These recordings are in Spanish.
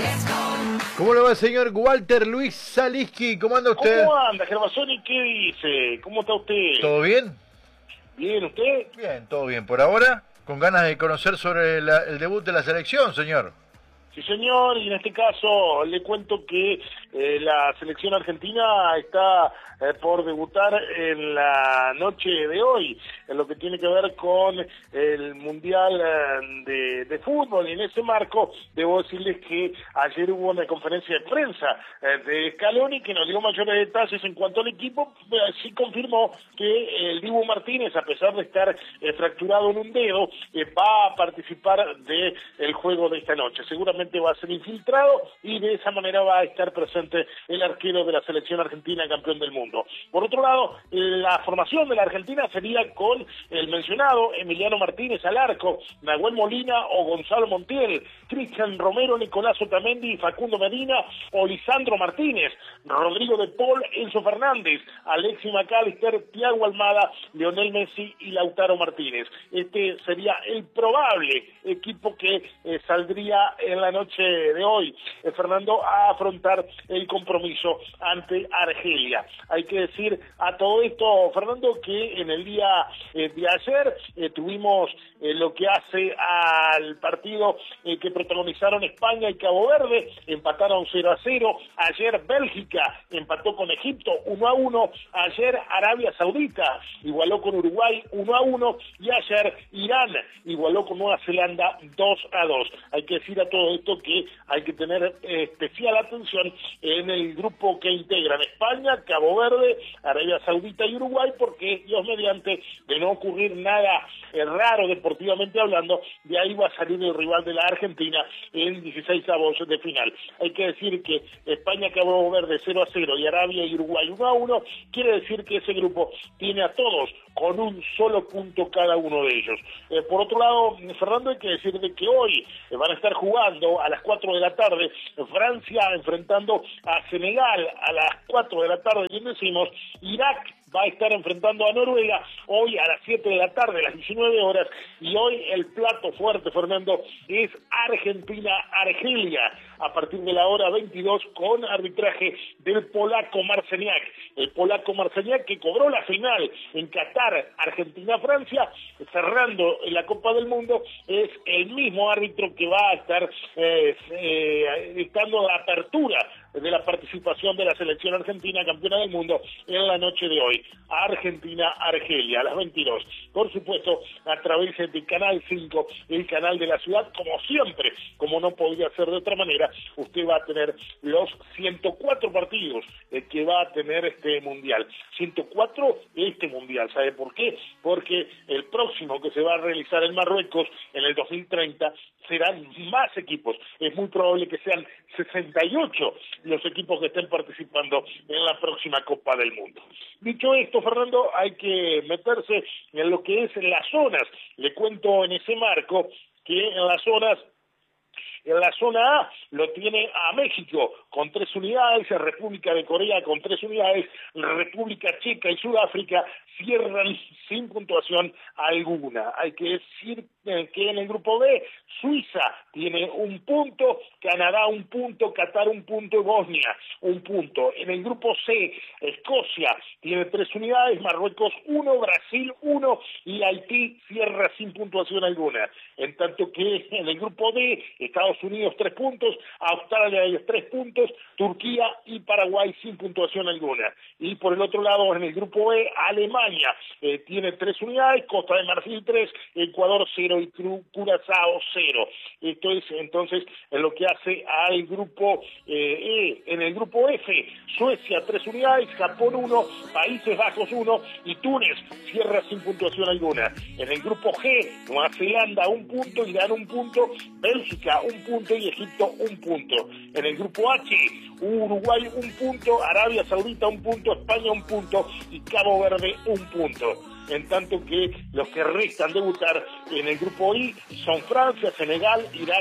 ¿Cómo le va, señor Walter Luis Saliski? ¿Cómo anda usted? ¿Cómo anda, Gervasoni? ¿Qué dice? ¿Cómo está usted? ¿Todo bien? ¿Bien, usted? Bien, todo bien. Por ahora, con ganas de conocer sobre el debut de la selección, señor. Sí, señor, y en este caso le cuento que la selección argentina está por debutar en la noche de hoy, en lo que tiene que ver con el Mundial de Fútbol, y en ese marco debo decirles que ayer hubo una conferencia de prensa de Scaloni que nos dio mayores detalles en cuanto al equipo. Sí confirmó que el Dibu Martínez, a pesar de estar fracturado en un dedo, va a participar del juego de esta noche. Seguramente va a ser infiltrado y de esa manera va a estar presente el arquero de la selección argentina, campeón del mundo. Por otro lado, la formación de la Argentina sería con el mencionado Emiliano Martínez al arco, Nahuel Molina o Gonzalo Montiel, Cristian Romero, Nicolás Otamendi, Facundo Medina o Lisandro Martínez, Rodrigo de Paul, Enzo Fernández, Alexis McAllister, Thiago Almada, Lionel Messi y Lautaro Martínez. Este sería el probable equipo que saldría en la noche de hoy, Fernando, a afrontar el compromiso ante Argelia. Hay que decir a todo esto, Fernando, que en el día de ayer tuvimos lo que hace al partido que protagonizaron España y Cabo Verde, empataron 0-0, ayer Bélgica empató con Egipto 1-1, ayer Arabia Saudita igualó con Uruguay 1-1 y ayer Irán igualó con Nueva Zelanda 2-2. Hay que decir a todo esto que hay que tener especial atención en el grupo que integran España, Cabo Verde, Arabia Saudita y Uruguay, porque Dios mediante, de no ocurrir nada raro deportivamente hablando, de ahí va a salir el rival de la Argentina en 16avos de final. Hay que decir que España, Cabo Verde 0-0 y Arabia y Uruguay 1-1, quiere decir que ese grupo tiene a todos con un solo punto cada uno de ellos. Por otro lado, Fernando, hay que decir de que hoy van a estar jugando a las 4 de la tarde Francia enfrentando a Senegal, a las 4 de la tarde, bien decimos, Irak va a estar enfrentando a Noruega hoy a las 7 de la tarde, a las 19 horas, y hoy el plato fuerte, Fernando, es Argentina-Argelia, a partir de la hora 22, con arbitraje del polaco Marceniak. El polaco Marceniak, que cobró la final en Qatar, Argentina-Francia, cerrando la Copa del Mundo, es el mismo árbitro que va a estar dictando la apertura de la participación de la selección argentina, campeona del mundo, en la noche de hoy. Argentina-Argelia, a las 22. Por supuesto, a través de Canal 5, el canal de la ciudad, como siempre, como no podía ser de otra manera, usted va a tener los 104 partidos que va a tener este Mundial. 104 este Mundial, ¿sabe por qué? Porque el próximo que se va a realizar en Marruecos, en el 2030, serán más equipos. Es muy probable que sean 68 los equipos que estén participando en la próxima Copa del Mundo. Dicho esto, Fernando, hay que meterse en lo que es las zonas. Le cuento en ese marco que en la zona A lo tiene a México con 3 unidades, República de Corea con 3 unidades, República Checa y Sudáfrica cierran sin puntuación alguna. Hay que decir que en el grupo B, Suiza tiene 1 punto, Canadá 1 punto, Qatar 1 punto y Bosnia 1 punto. En el grupo C, Escocia tiene 3 unidades, Marruecos 1, Brasil 1 y Haití cierra sin puntuación alguna. En tanto que en el grupo D, Estados Unidos 3 puntos, Australia 3 puntos, Turquía y Paraguay sin puntuación alguna. Y por el otro lado, en el grupo E, Alemania tiene 3 unidades, Costa de Marfil 3, Ecuador 0 y Curazao 0. Esto es entonces en lo que hace al grupo E. En el grupo F, Suecia 3 unidades, Japón 1, Países Bajos 1 y Túnez cierra sin puntuación alguna. En el grupo G, Nueva Zelanda 1 punto, Irán 1 punto, Bélgica 1 punto y Egipto 1 punto. En el grupo H, Uruguay 1 punto, Arabia Saudita 1 punto, España 1 punto y Cabo Verde 1 punto. En tanto que los que restan debutar en el grupo I son Francia, Senegal, Irak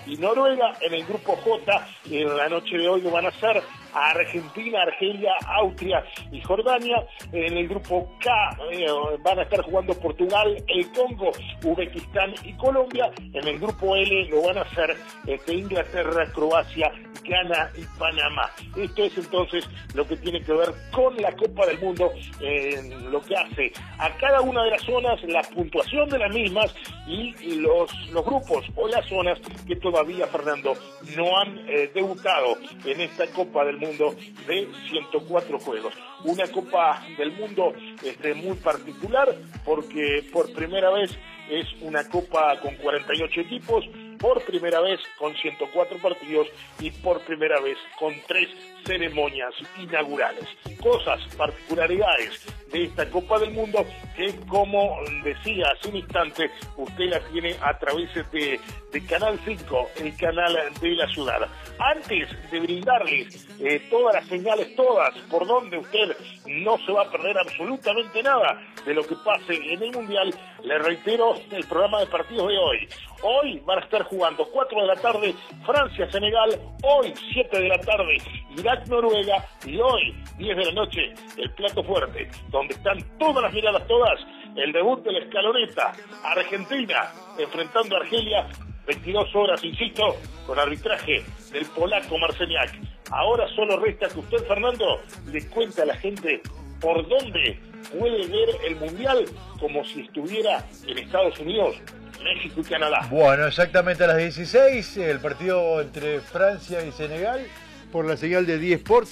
y Noruega. En el grupo J, en la noche de hoy lo van a hacer Argentina, Argelia, Austria y Jordania. En el grupo K van a estar jugando Portugal, el Congo, Uzbekistán y Colombia. En el grupo L lo van a hacer Inglaterra, Croacia, Ghana y Panamá. Esto es entonces lo que tiene que ver con la Copa del Mundo, lo que hace a cada una de las zonas, la puntuación de las mismas y los grupos o las zonas que todavía, Fernando, no han debutado en esta Copa del Mundo de 104 juegos. Una Copa del Mundo muy particular porque por primera vez es una Copa con 48 equipos, por primera vez con 104 partidos y por primera vez con 3 ceremonias inaugurales. Cosas, particularidades de esta Copa del Mundo que, como decía hace un instante, usted la tiene a través de Canal 5, el canal de la ciudad. Antes de brindarles todas las señales, todas, por donde usted no se va a perder absolutamente nada de lo que pase en el Mundial, le reitero el programa de partidos de hoy. Hoy van a estar jugando 4 de la tarde Francia-Senegal, hoy 7 de la tarde Irak-Noruega y hoy 10 de la noche el plato fuerte, donde están todas las miradas, todas, el debut de la escaloneta, Argentina enfrentando a Argelia, 22 horas, insisto, con arbitraje del polaco Marceniak. Ahora solo resta que usted, Fernando, le cuente a la gente por dónde puede ver el Mundial como si estuviera en Estados Unidos, México y Canadá. Bueno, exactamente a las 16, el partido entre Francia y Senegal, por la señal de D Sports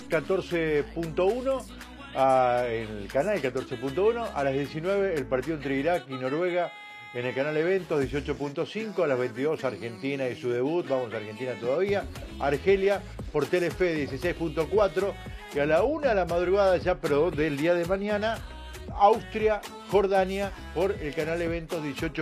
14.1, en el canal 14.1, a las 19 el partido entre Irak y Noruega en el canal Eventos 18.5, a las 22 Argentina y su debut, vamos a Argentina todavía, Argelia por Telefe 16.4, y a la 1 de la madrugada ya, pero del día de mañana, Austria, Jordania por el canal Eventos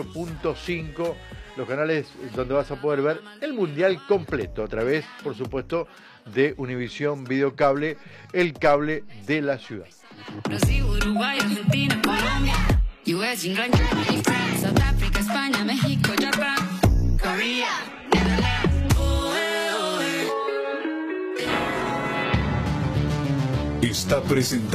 18.5, los canales donde vas a poder ver el Mundial completo, a través, por supuesto, de Univisión Videocable, el cable de la ciudad. Brasil, Uruguay, Argentina, Colombia, US, Inglaterra, France, South Africa, España, México, Japón, Corea, Netherlands. Está presentado.